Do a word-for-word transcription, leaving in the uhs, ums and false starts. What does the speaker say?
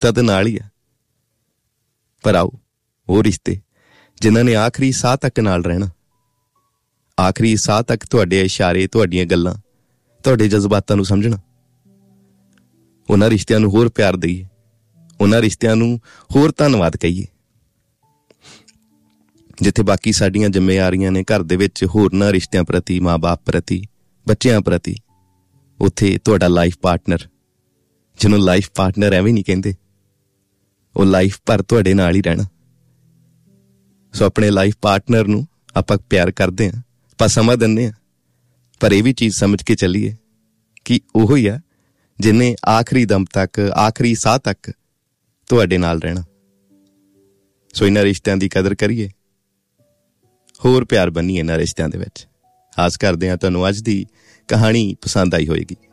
ਤਾਂ ਤਾਂ ਨਾਲ ਹੀ ਆ। ਪਰ ਆਓ ਉਹ ਰਿਸ਼ਤੇ ਜਿਨ੍ਹਾਂ ਨੇ ਆਖਰੀ ਸਾਹ ਤੱਕ ਨਾਲ ਰਹਿਣਾ, ਆਖਰੀ ਸਾਹ ਤੱਕ ਤੁਹਾਡੇ ਇਸ਼ਾਰੇ, ਤੁਹਾਡੀਆਂ ਗੱਲਾਂ, ਤੁਹਾਡੇ ਜਜ਼ਬਾਤਾਂ ਨੂੰ ਸਮਝਣਾ। ਉਹਨਾਂ ਰਿਸ਼ਤਿਆਂ ਨੂੰ ਹੋਰ ਪਿਆਰ ਦਈਏ, ਉਹਨਾਂ ਰਿਸ਼ਤਿਆਂ ਨੂੰ ਹੋਰ ਧੰਨਵਾਦ ਕਹੀਏ। ਜਿੱਥੇ ਬਾਕੀ ਸਾਡੀਆਂ ਜ਼ਿੰਮੇਵਾਰੀਆਂ ਨੇ ਘਰ ਦੇ ਵਿੱਚ ਹੋਰਨਾਂ ਰਿਸ਼ਤਿਆਂ ਪ੍ਰਤੀ, ਮਾਂ ਬਾਪ ਪ੍ਰਤੀ, ਬੱਚਿਆਂ ਪ੍ਰਤੀ, ਉੱਥੇ ਤੁਹਾਡਾ ਲਾਈਫ ਪਾਰਟਨਰ, ਜਿਹਨੂੰ ਲਾਈਫ ਪਾਰਟਨਰ ਐਵੇਂ ਨਹੀਂ ਕਹਿੰਦੇ, ਉਹ ਲਾਈਫ ਭਰ ਤੁਹਾਡੇ ਨਾਲ ਹੀ ਰਹਿਣਾ। ਸੋ ਆਪਣੇ ਲਾਈਫ ਪਾਰਟਨਰ ਨੂੰ ਆਪਾਂ ਪਿਆਰ ਕਰਦੇ ਹਾਂ, ਆਪਾਂ ਸਮਾਂ ਦਿੰਦੇ ਹਾਂ, ਪਰ ਇਹ ਵੀ ਚੀਜ਼ ਸਮਝ ਕੇ ਚੱਲੀਏ ਕਿ ਉਹੋ ਹੀ ਆ ਜਿਹਨੇ ਆਖਰੀ ਦਮ ਤੱਕ, ਆਖਰੀ ਸਾਹ ਤੱਕ ਤੁਹਾਡੇ ਨਾਲ ਰਹਿਣਾ। ਸੋ ਇਹਨਾਂ ਰਿਸ਼ਤਿਆਂ ਦੀ ਕਦਰ ਕਰੀਏ, ਹੋਰ ਪਿਆਰ ਬਣੀਏ ਇਹਨਾਂ ਰਿਸ਼ਤਿਆਂ ਦੇ ਵਿੱਚ। ਆਸ ਕਰਦੇ ਹਾਂ ਤੁਹਾਨੂੰ ਅੱਜ ਦੀ ਕਹਾਣੀ ਪਸੰਦ ਆਈ ਹੋਏਗੀ।